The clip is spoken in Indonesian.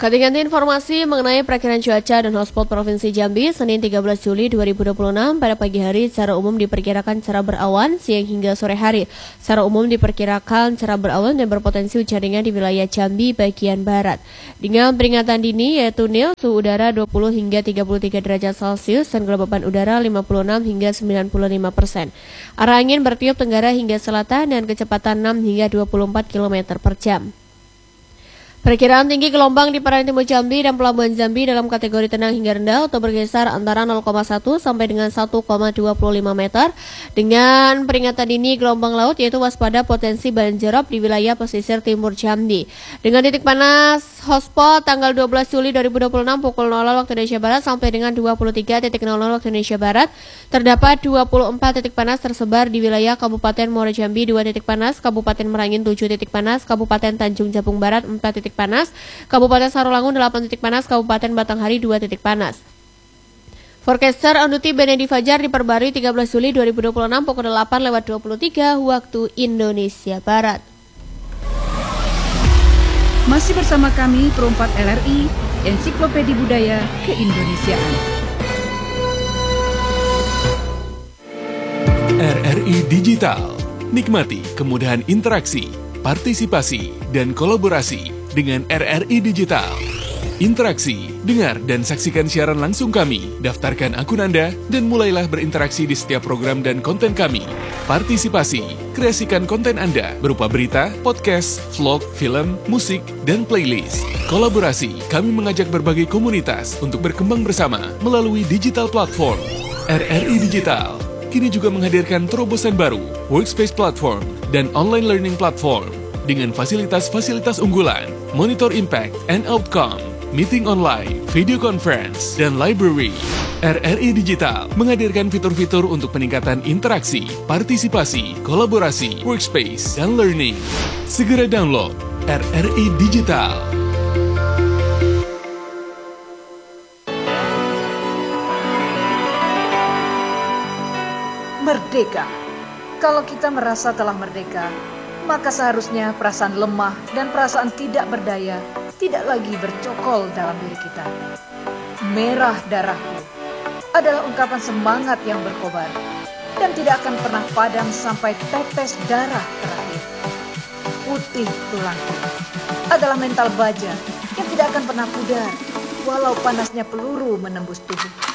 Ganti-ganti informasi mengenai perakiraan cuaca dan hotspot Provinsi Jambi, Senin 13 Juli 2026 pada pagi hari secara umum diperkirakan cerah berawan, siang hingga sore hari. Secara umum diperkirakan cerah berawan dan berpotensi hujan ringan di wilayah Jambi bagian barat. Dengan peringatan dini yaitu nil, suhu udara 20 hingga 33 derajat Celcius dan kelembapan udara 56 hingga 95%. Arah angin bertiup tenggara hingga selatan dan kecepatan 6 hingga 24 km per jam. Perkiraan tinggi gelombang di perairan timur Jambi dan Pelabuhan Jambi dalam kategori tenang hingga rendah atau bergeser antara 0,1 sampai dengan 1,25 meter. Dengan peringatan dini gelombang laut yaitu waspada potensi banjirop di wilayah pesisir timur Jambi. Dengan titik panas hotspot tanggal 12 Juli 2026 pukul 00 waktu Indonesia Barat sampai dengan 23.00 waktu Indonesia Barat, terdapat 24 titik panas tersebar di wilayah Kabupaten Muara Jambi 2 titik panas, Kabupaten Merangin 7 titik panas, Kabupaten Tanjung Jabung Barat 4 titik panas, Kabupaten Sarolangun 8 titik panas, Kabupaten Batanghari 2 titik panas. Forecaster on duty Benedi Fajar diperbarui 13 Juli 2026 pukul 8:23 waktu Indonesia Barat. Masih bersama kami Perempat LRI, Ensiklopedia Budaya Keindonesiaan. RRI Digital. Nikmati kemudahan interaksi, partisipasi, dan kolaborasi dengan RRI Digital. Interaksi, dengar dan saksikan siaran langsung kami, daftarkan akun Anda, dan mulailah berinteraksi di setiap program dan konten kami. Partisipasi, kreasikan konten Anda berupa berita, podcast, vlog, film, musik, dan playlist. Kolaborasi, kami mengajak berbagai komunitas untuk berkembang bersama melalui digital platform. RRI Digital kini juga menghadirkan terobosan baru, workspace platform, dan online learning platform. Dengan fasilitas-fasilitas unggulan, monitor impact and outcome, meeting online, video conference, dan library. RRI Digital menghadirkan fitur-fitur untuk peningkatan interaksi, partisipasi, kolaborasi, workspace, dan learning. Segera download RRI Digital. Merdeka. Kalau kita merasa telah merdeka, maka seharusnya perasaan lemah dan perasaan tidak berdaya tidak lagi bercokol dalam diri kita. Merah darahku adalah ungkapan semangat yang berkobar dan tidak akan pernah padam sampai tetes darah terakhir. Putih tulangku adalah mental baja yang tidak akan pernah pudar walau panasnya peluru menembus tubuh.